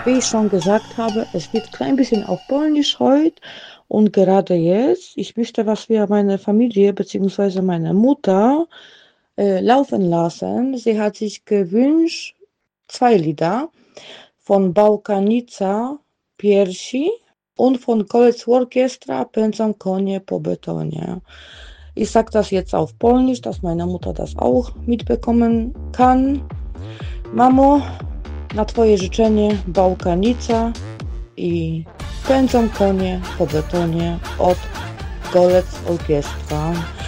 Wie ich schon gesagt habe, es wird klein bisschen auf Polnisch heute und gerade jetzt. Ich möchte was für meine Familie bzw. meine Mutter laufen lassen. Sie hat sich gewünscht, zwei Lieder von Bałkanica Piersi und von Kolec Orchestra Pędzą konie po betonie. Ich sage das jetzt auf Polnisch, dass meine Mutter das auch mitbekommen kann. Mamo, na Twoje życzenie Bałkanica i Pędzą konie po betonie od Golec Orkiestra.